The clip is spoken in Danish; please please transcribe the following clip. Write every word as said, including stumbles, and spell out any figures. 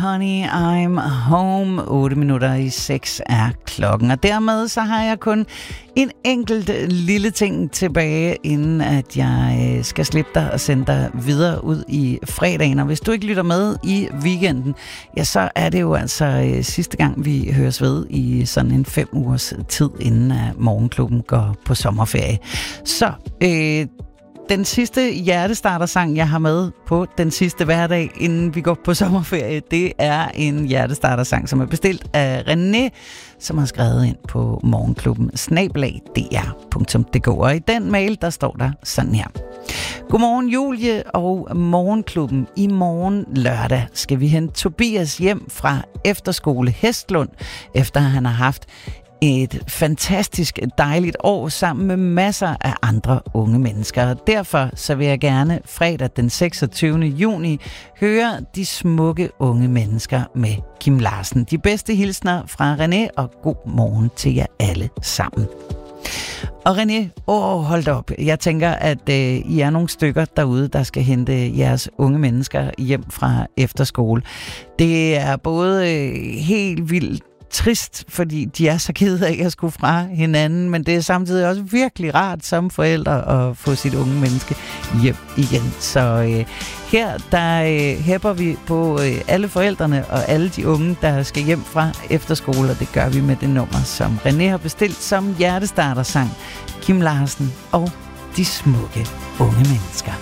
Honey, I'm home. otte minutter i seks er klokken. Og dermed så har jeg kun en enkelt lille ting tilbage, inden at jeg skal slippe dig og sende dig videre ud i fredagen. Og hvis du ikke lytter med i weekenden, ja, så er det jo altså sidste gang, vi høres ved i sådan en fem ugers tid, inden at Morgenklubben går på sommerferie. Så øh, den sidste hjertestartersang, jeg har med på den sidste hverdag, inden vi går på sommerferie, det er en hjertestartersang, som er bestilt af René, som har skrevet ind på morgenklubben snabel-a d r punktum d k. Og i den mail, der står der sådan her. Godmorgen Julie og Morgenklubben. I morgen lørdag skal vi hente Tobias hjem fra efterskole Hestlund, efter han har haft et fantastisk dejligt år sammen med masser af andre unge mennesker. Og derfor så vil jeg gerne fredag den seksogtyvende juni høre de smukke unge mennesker med Kim Larsen. De bedste hilsner fra René, og god morgen til jer alle sammen. Og René, åh, hold da op. Jeg tænker, at øh, I er nogle stykker derude, der skal hente jeres unge mennesker hjem fra efterskole. Det er både øh, helt vildt trist, fordi de er så kede af at skulle fra hinanden, men det er samtidig også virkelig rart som forældre at få sit unge menneske hjem igen. Så øh, her, der øh, hæpper vi på øh, alle forældrene og alle de unge, der skal hjem fra efterskole, og det gør vi med det nummer, som René har bestilt som hjertestartersang. Kim Larsen og de smukke unge mennesker.